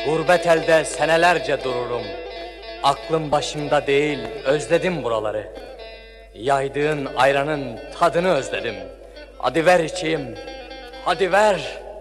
Gurbet elde senelerce dururum. Aklım başımda değil, özledim buraları. Yaydığın ayranın tadını özledim. Hadi ver içeyim, hadi ver.